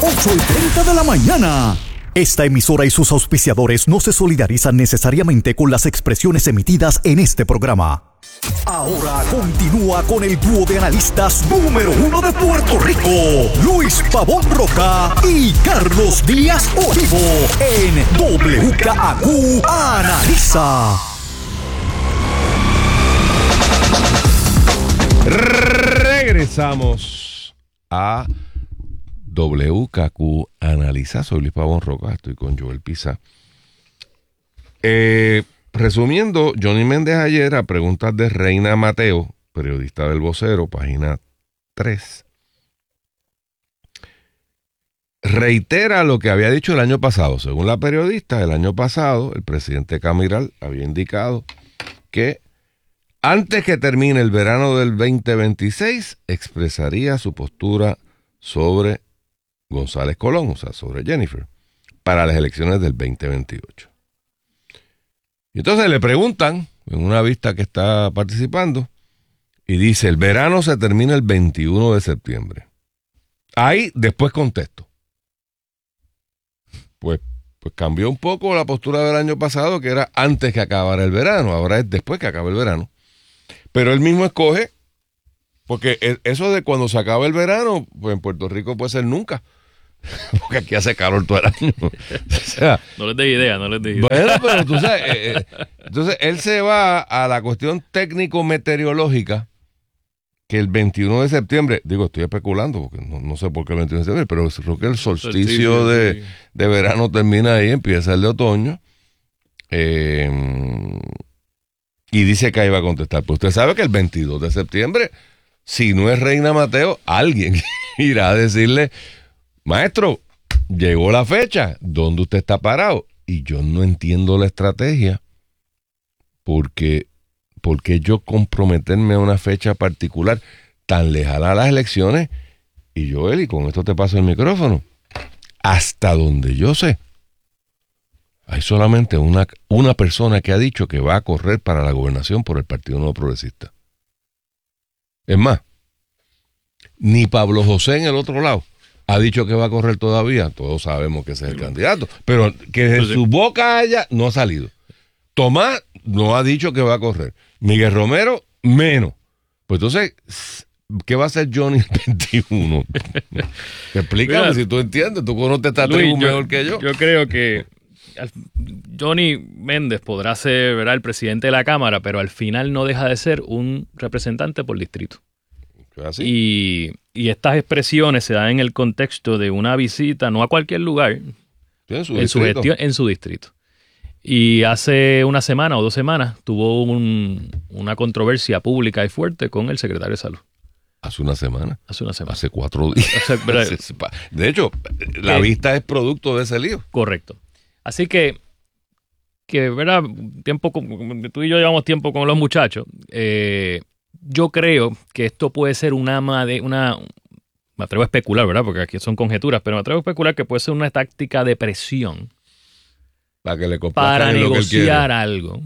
8:30 de la mañana. Esta emisora y sus auspiciadores no se solidarizan necesariamente con las expresiones emitidas en este programa. Ahora continúa con el dúo de analistas número 1 de Puerto Rico, Luis Pavón Roca y Carlos Díaz Olivo, en WKAQ Analiza. Regresamos a WKQ Analiza. Soy Luis Pavón Roca, estoy con Joel Pizá. Resumiendo, Johnny Méndez ayer, a preguntas de Reina Mateo, periodista del Vocero, página 3, reitera lo que había dicho el año pasado. Según la periodista, el año pasado el presidente Camiral había indicado que antes que termine el verano del 2026 expresaría su postura sobre González Colón, o sea, sobre Jennifer, para las elecciones del 2028. Y entonces le preguntan, en una vista que está participando, y dice, el verano se termina el 21 de septiembre. Ahí después contesto. Pues cambió un poco la postura del año pasado, que era antes que acabara el verano, ahora es después que acabe el verano. Pero él mismo escoge, porque eso de cuando se acaba el verano, pues en Puerto Rico puede ser nunca. Porque aquí hace calor todo el año. O sea, no les dé idea. Bueno, pero tú sabes, entonces él se va a la cuestión técnico-meteorológica, que el 21 de septiembre, digo, estoy especulando, porque no sé por qué el 21 de septiembre, pero creo que el solsticio de verano termina ahí, empieza el de otoño, y dice que ahí va a contestar. Pues usted sabe que el 22 de septiembre, si no es Reina Mateo, alguien irá a decirle, maestro, llegó la fecha, ¿dónde usted está parado? Y yo no entiendo la estrategia, porque yo comprometerme a una fecha particular tan lejana a las elecciones. Y Joel, y con esto te paso el micrófono, hasta donde yo sé, hay solamente una persona que ha dicho que va a correr para la gobernación por el Partido Nuevo Progresista. Es más, ni Pablo José en el otro lado ha dicho que va a correr todavía. Todos sabemos que ese es el candidato, pero que de su boca no ha salido. Tomás no ha dicho que va a correr. Miguel Romero, menos. Pues entonces, ¿qué va a hacer Johnny el 21? Explícame. Mira, si tú entiendes, tú conoces esta tribu mejor que yo. Yo creo que Johnny Méndez podrá ser, ¿verdad?, el presidente de la Cámara, pero al final no deja de ser un representante por distrito. ¿Así? Y estas expresiones se dan en el contexto de una visita, no a cualquier lugar, en su distrito. Y hace una semana o 2 semanas tuvo una controversia pública y fuerte con el secretario de Salud. ¿Hace una semana? Hace 4 días. De hecho, la vista es producto de ese lío. Correcto. Así que ¿verdad? Tú y yo llevamos tiempo con los muchachos. Yo creo que esto puede ser me atrevo a especular, ¿verdad? Porque aquí son conjeturas, pero me atrevo a especular que puede ser una táctica de presión para negociar algo.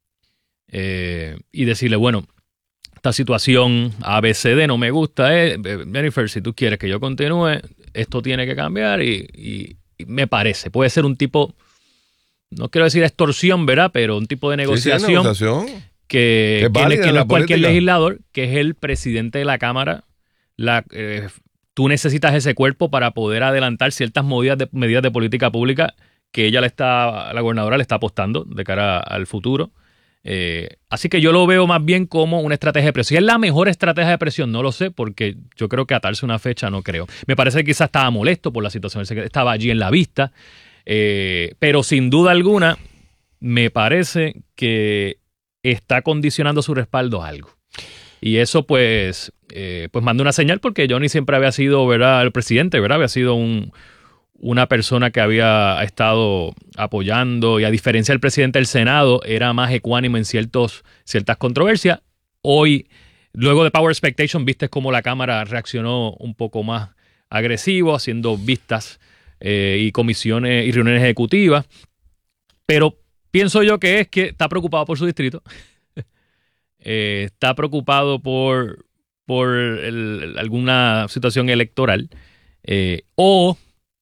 Y decirle, bueno, esta situación ABCD no me gusta, Jennifer, si tú quieres que yo continúe, esto tiene que cambiar y me parece, puede ser un tipo, no quiero decir extorsión, ¿verdad? Pero un tipo de negociación. Que no es cualquier legislador, que es el presidente de la Cámara. Tú necesitas ese cuerpo para poder adelantar ciertas medidas de política pública que la gobernadora le está apostando de cara al futuro. Así que yo lo veo más bien como una estrategia de presión. ¿Es la mejor estrategia de presión? No lo sé, porque yo creo que atarse una fecha no creo. Me parece que quizás estaba molesto por la situación, estaba allí en la vista, pero sin duda alguna me parece que está condicionando su respaldo a algo. Y eso pues manda una señal, porque Johnny siempre había sido, ¿verdad?, el presidente, ¿verdad? Había sido una persona que había estado apoyando, y a diferencia del presidente del Senado, era más ecuánime en ciertas controversias. Hoy, luego de Power Expectation, viste cómo la Cámara reaccionó un poco más agresivo, haciendo vistas y comisiones y reuniones ejecutivas. Pero pienso yo que está preocupado por su distrito. Está preocupado por alguna situación electoral. O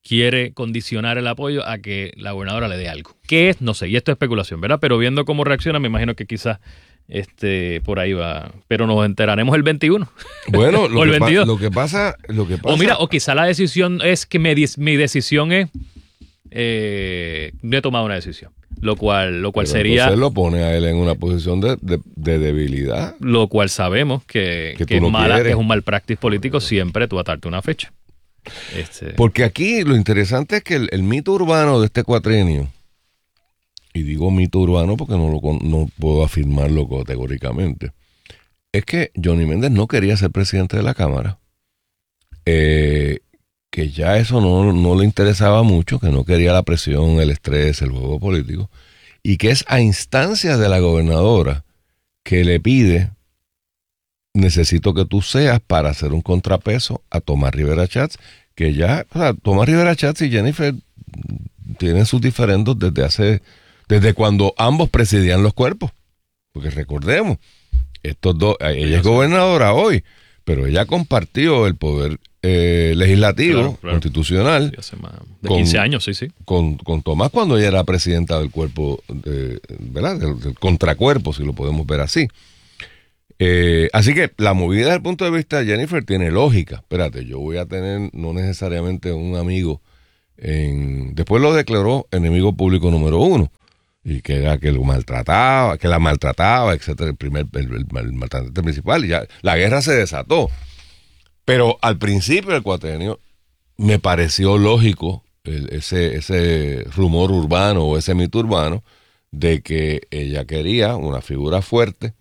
quiere condicionar el apoyo a que la gobernadora le dé algo. ¿Qué es? No sé, y esto es especulación, ¿verdad? Pero viendo cómo reacciona, me imagino que quizás por ahí va. Pero nos enteraremos el 21. Bueno, o el 22. Lo que pasa... O mira, o quizá la decisión es que mi decisión es... no he tomado una decisión. Lo cual pero sería... entonces lo pone a él en una posición de debilidad. Lo cual sabemos que tú es no mala, quieres. que es un mal practice político siempre tú atarte una fecha. Porque aquí lo interesante es que el mito urbano de este cuatrienio, y digo mito urbano porque no puedo afirmarlo categóricamente, es que Johnny Méndez no quería ser presidente de la Cámara, que ya eso no le interesaba mucho, que no quería la presión, el estrés, el juego político, y que es a instancias de la gobernadora que le pide: necesito que tú seas para hacer un contrapeso a Tomás Rivera Schatz, que ya, o sea, Tomás Rivera Schatz y Jennifer tienen sus diferendos desde cuando ambos presidían los cuerpos. Porque recordemos, estos dos, ella es gobernadora hoy, pero ella compartió el poder legislativo, claro, constitucional. Sí, hace más de 15 años, sí. Con Tomás cuando ella era presidenta del cuerpo, ¿verdad? Del contracuerpo, si lo podemos ver así. Así que la movida desde el punto de vista de Jennifer tiene lógica. Espérate, yo voy a tener no necesariamente un amigo después lo declaró enemigo público número 1, y que era que lo maltrataba, que la maltrataba, etcétera, el maltratante principal, y ya la guerra se desató. Pero al principio del cuatrienio me pareció lógico ese rumor urbano o ese mito urbano de que ella quería una figura fuerte,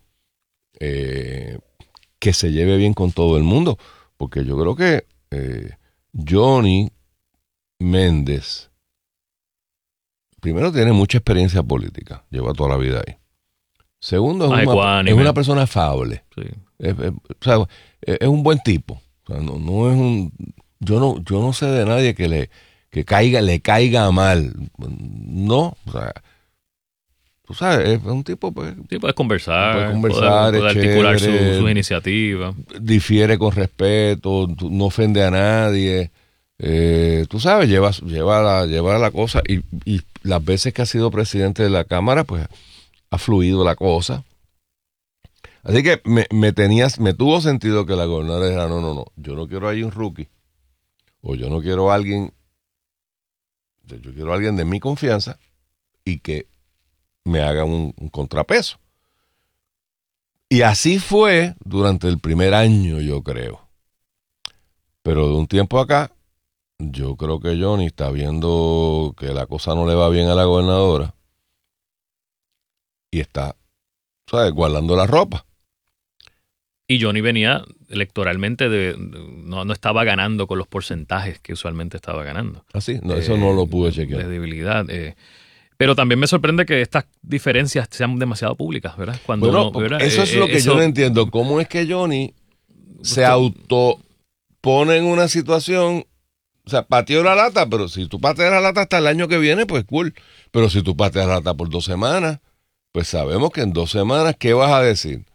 que se lleve bien con todo el mundo, porque yo creo que Johnny Méndez primero tiene mucha experiencia política, lleva toda la vida ahí. Segundo, es una persona afable. Sí. Es un buen tipo. O sea, no es un... Yo no sé de nadie que le caiga mal. No, o sea, tú sabes, es un tipo, pues... Sí, puedes conversar, puede articular sus iniciativas. Difiere con respeto, no ofende a nadie. Tú sabes, lleva la cosa, y las veces que ha sido presidente de la Cámara, pues ha fluido la cosa. Así que me tuvo sentido que la gobernadora dijera: no, yo no quiero ahí un rookie, o yo no quiero a alguien, yo quiero a alguien de mi confianza y que me haga un contrapeso. Y así fue durante el primer año, yo creo. Pero de un tiempo acá, yo creo que Johnny está viendo que la cosa no le va bien a la gobernadora y está, ¿sabes?, guardando la ropa. Y Johnny venía electoralmente no estaba ganando con los porcentajes que usualmente estaba ganando. ¿Ah, sí? No, eso no lo pude chequear. De debilidad. Pero también me sorprende que estas diferencias sean demasiado públicas, ¿verdad? ¿verdad? Eso es lo que yo no entiendo. ¿Cómo es que Johnny se autopone en una situación? O sea, pateó la lata, pero si tú pateas la lata hasta el año que viene, pues cool. Pero si tú pateas la lata por 2 semanas, pues sabemos que en 2 semanas, ¿qué vas a decir?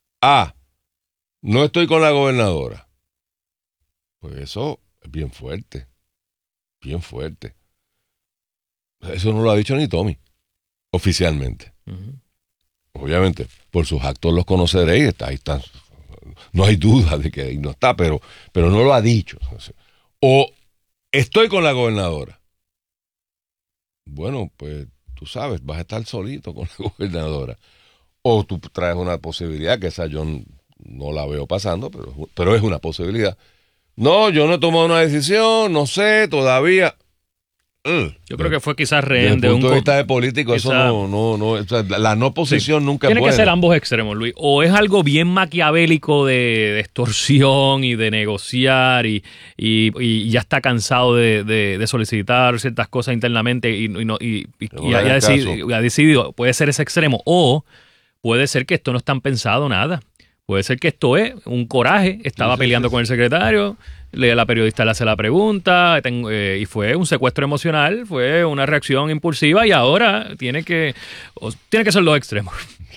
No estoy con la gobernadora. Pues eso es bien fuerte. Bien fuerte. Eso no lo ha dicho ni Tommy, oficialmente. Uh-huh. Obviamente, por sus actos los conoceréis, ahí está. No hay duda de que ahí no está, pero no lo ha dicho. O estoy con la gobernadora. Bueno, pues tú sabes, vas a estar solito con la gobernadora. O tú traes una posibilidad, que esa yo no la veo pasando, pero es una posibilidad. No, yo no he tomado una decisión, no sé, todavía. Yo creo que fue quizás rehén de un... punto de vista de político, eso no, o sea, la no posición nunca es buena. Tiene que ser ambos extremos, Luis. O es algo bien maquiavélico de extorsión y de negociar y ya está cansado de solicitar ciertas cosas internamente y ha decidido, puede ser ese extremo. O puede ser que esto no es tan pensado nada. Puede ser que esto es un coraje, estaba peleando con el secretario, la periodista le hace la pregunta, y fue un secuestro emocional, fue una reacción impulsiva, y ahora tiene que ser los extremos.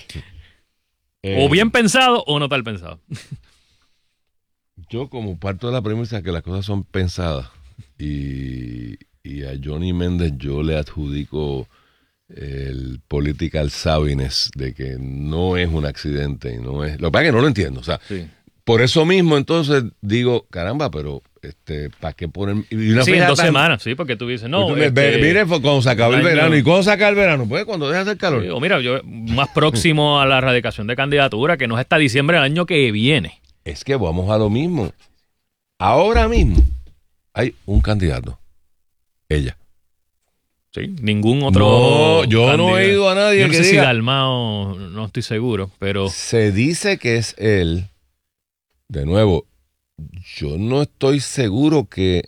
O bien pensado o no tal pensado. Yo, como parto de la premisa que las cosas son pensadas y Johnny Méndez yo le adjudico el political savviness de que no es un accidente y no es... Lo que pasa es que no lo entiendo, o sea, Sí. por eso mismo entonces digo, caramba, pero ¿para qué poner...? Y una Sí, en fecha 2 tan- semanas, sí, porque tú dices, no, Mire, cuando se acaba el un año- verano. ¿Y cuándo se acaba el verano? Pues cuando deja de hacer calor. sí, o mira, yo más próximo a la erradicación de candidatura, que no es hasta diciembre del año que viene. Es que vamos a lo mismo. Ahora mismo hay un candidato. Ella. Sí, ningún otro. No, yo no he candidato. oído a nadie Yo no que sé si diga- Dalmao, no estoy seguro, pero Se dice que es él. De nuevo, yo no estoy seguro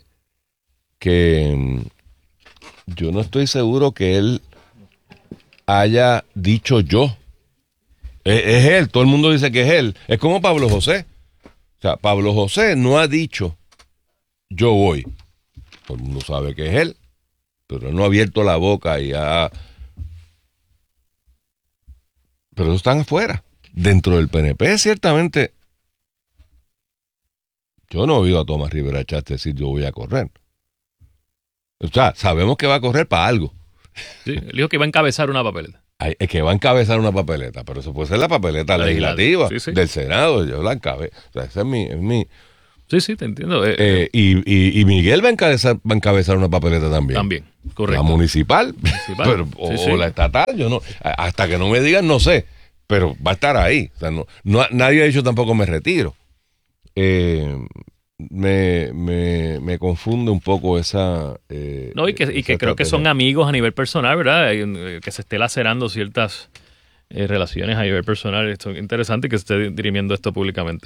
yo no estoy seguro que él haya dicho yo. Es él, todo el mundo dice que es él. Es como Pablo José. O sea, Pablo José no ha dicho yo voy. Todo el mundo sabe que es él, pero él no ha abierto la boca y ha... Pero ellos están afuera. Dentro del PNP, ciertamente, yo no he oído a Tomás Rivera Chatz decir yo voy a correr. O sea, sabemos que va a correr para algo. sí, él dijo que iba a encabezar una papeleta. Es que va a encabezar una papeleta, pero eso puede ser la papeleta legislativa Sí, sí. del Senado. Yo la encabezo. O sea, ese es mi... Sí, te entiendo. Y Miguel va a encabezar una papeleta también. También, correcto. La municipal, pero, Sí, sí. o la estatal, yo no, hasta que no me digan, no sé, pero va a estar ahí. O sea, nadie ha dicho tampoco me retiro. Me confunde un poco esa... No, y que creo que son amigos a nivel personal, ¿verdad? Que se esté lacerando ciertas relaciones a nivel personal. Esto es interesante que se esté dirimiendo esto públicamente.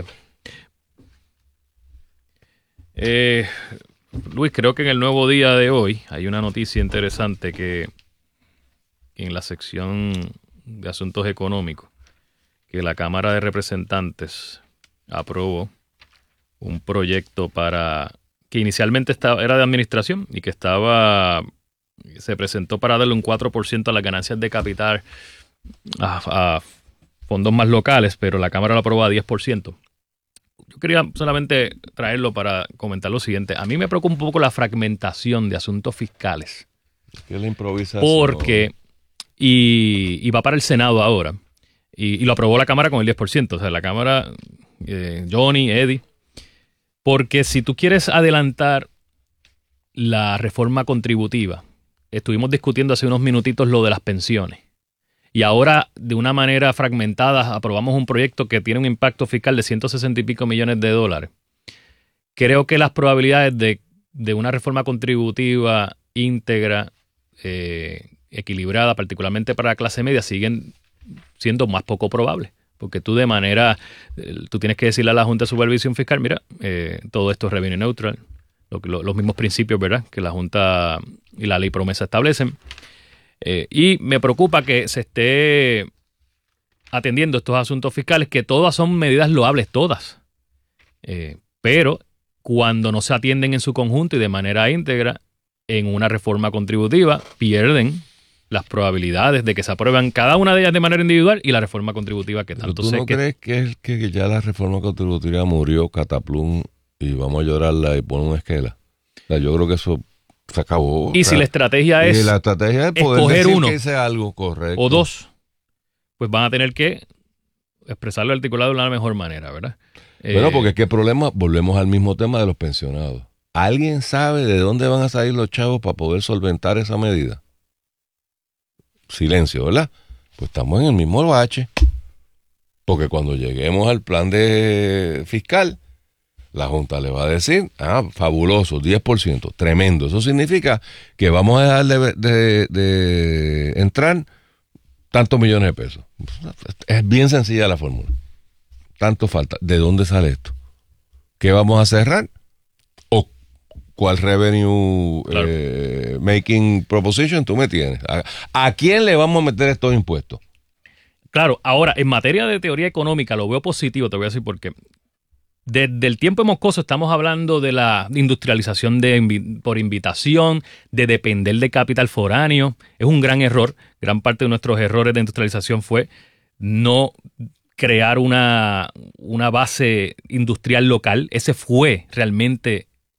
Luis, creo que en el Nuevo Día de hoy hay una noticia interesante que en la sección de asuntos económicos, que la Cámara de Representantes aprobó un proyecto que inicialmente era de administración y que se presentó para darle un 4% a las ganancias de capital a fondos más locales, pero la Cámara lo aprobó a 10%. Yo quería solamente traerlo para comentar lo siguiente. A mí me preocupa un poco la fragmentación de asuntos fiscales. ¿Qué le improvisa? Porque, y va para el Senado ahora, y lo aprobó la Cámara con el 10%. O sea, la Cámara, Johnny, Eddie. Porque si tú quieres adelantar la reforma contributiva, estuvimos discutiendo hace unos minutitos lo de las pensiones. Y ahora, de una manera fragmentada, aprobamos un proyecto que tiene un impacto fiscal de 160 y pico millones de dólares. Creo que las probabilidades de una reforma contributiva íntegra, equilibrada, particularmente para la clase media, siguen siendo más poco probables. Porque tú tú tienes que decirle a la Junta de Supervisión Fiscal, mira, todo esto es revenue neutral, los mismos principios, ¿verdad?, que la Junta y la ley promesa establecen. Y me preocupa que se esté atendiendo estos asuntos fiscales, que todas son medidas loables, todas. Pero cuando no se atienden en su conjunto y de manera íntegra en una reforma contributiva, pierden las probabilidades de que se aprueban cada una de ellas de manera individual y la reforma contributiva que tanto ¿Tú no crees que ya la reforma contributiva murió cataplum y vamos a llorarla y poner una esquela? O sea, yo creo que eso se acabó. Y si la estrategia es la estrategia es poder escoger decir uno que hice algo correcto o dos, pues van a tener que expresarlo articulado de una mejor manera, ¿verdad? Bueno, porque es que el problema, volvemos al mismo tema de los pensionados. ¿Alguien sabe de dónde van a salir los chavos para poder solventar esa medida? Silencio, ¿verdad? Pues estamos en el mismo bache. Porque cuando lleguemos al plan fiscal, la Junta le va a decir, fabuloso, 10%, tremendo. Eso significa que vamos a dejar de entrar tantos millones de pesos. Es bien sencilla la fórmula. Tanto falta. ¿De dónde sale esto? ¿Qué vamos a cerrar? ¿O cuál revenue making proposition tú me tienes? ¿A quién le vamos a meter estos impuestos? Claro, ahora, en materia de teoría económica lo veo positivo, te voy a decir por qué. Desde el tiempo de Moscoso estamos hablando de la industrialización por invitación, de depender de capital foráneo. Es un gran error. Gran parte de nuestros errores de industrialización fue no crear una base industrial local. Ese fue realmente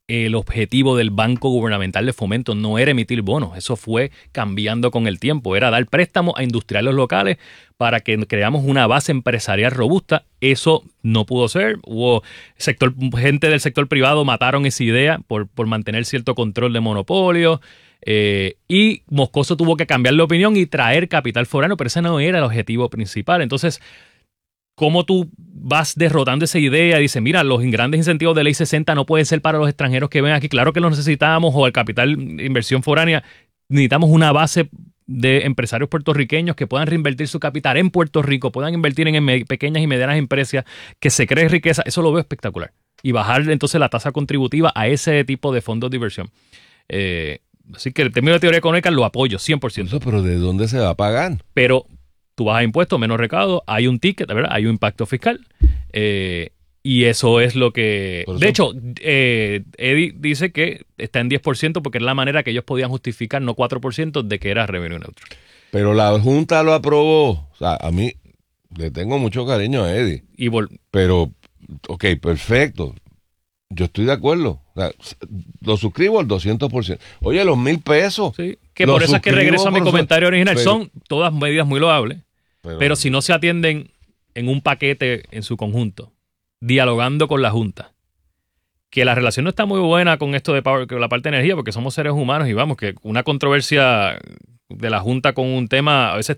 el objetivo del Banco Gubernamental de Fomento no era emitir bonos, eso fue cambiando con el tiempo, era dar préstamos a industriales locales para que creamos una base empresarial robusta. Eso no pudo ser, hubo gente del sector privado mataron esa idea por mantener cierto control de monopolio, y Moscoso tuvo que cambiar la opinión y traer capital foráneo, pero ese no era el objetivo principal. Entonces, ¿cómo tú vas derrotando esa idea? Dice, mira, los grandes incentivos de Ley 60 no pueden ser para los extranjeros que ven aquí. Claro que los necesitamos, o el capital de inversión foránea. Necesitamos una base de empresarios puertorriqueños que puedan reinvertir su capital en Puerto Rico, puedan invertir en pequeñas y medianas empresas, que se cree riqueza. Eso lo veo espectacular. Y bajar entonces la tasa contributiva a ese tipo de fondos de inversión. Así que el término de teoría económica lo apoyo 100%. Eso, pero ¿de dónde se va a pagar? Pero tú vas a impuestos, menos recaudo, hay un ticket, ¿verdad? Hay un impacto fiscal. Y eso es lo que... De hecho, Eddie dice que está en 10% porque es la manera que ellos podían justificar, no 4%, de que era revenue neutro. Pero la Junta lo aprobó. O sea, a mí le tengo mucho cariño a Eddie. Pero, ok, perfecto. Yo estoy de acuerdo. O sea, lo suscribo al 200%. Oye, los $1,000. Sí, que por eso es que regreso a mi comentario original. Son todas medidas muy loables, pero si no se atienden en un paquete en su conjunto, dialogando con la Junta, que la relación no está muy buena con esto de con la parte de energía, porque somos seres humanos y vamos, que una controversia de la Junta con un tema a veces